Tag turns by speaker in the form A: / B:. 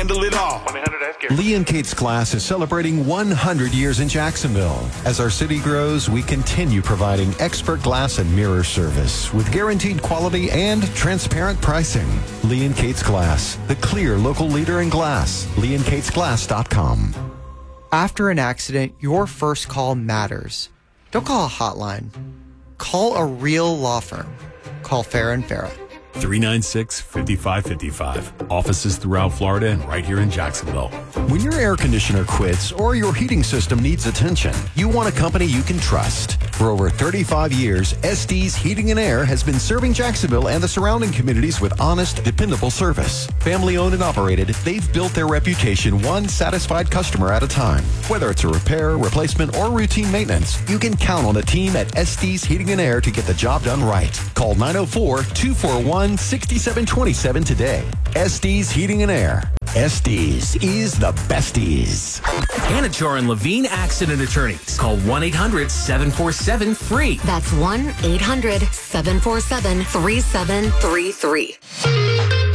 A: handle it all.
B: 1-800-ASK-GARY.
C: Lee and Kate's Glass is celebrating 100 years in Jacksonville. As our city grows, we continue providing expert glass and mirror service with guaranteed quality and transparent pricing. Lee and Kate's Glass, the clear local leader in glass. LeeandKatesGlass.com.
D: After an accident, your first call matters. Don't call a hotline. Call a real law firm. Call Farah & Farah.
E: 396-5555. Offices throughout Florida and right here in Jacksonville.
C: When your air conditioner quits or your heating system needs attention, you want a company you can trust. For over 35 years, Estes Heating and Air has been serving Jacksonville and the surrounding communities with honest, dependable service. Family owned and operated, they've built their reputation one satisfied customer at a time. Whether it's a repair, replacement, or routine maintenance, you can count on the team at Estes Heating and Air to get the job done right. Call 904-241-6727 today. Estes Heating and Air. Estes is the besties.
F: Anachar and Levine Accident Attorneys. Call 1-800-747-FREE.
G: That's 1-800-747-3733.